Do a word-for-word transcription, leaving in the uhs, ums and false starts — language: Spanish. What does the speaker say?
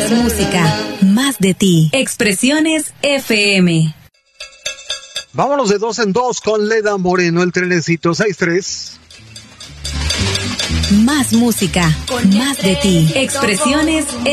Más música, más de ti. Expresiones F M. Vámonos de dos en dos con Leda Moreno, el trenecito seis tres. Más música, más de ti. Expresiones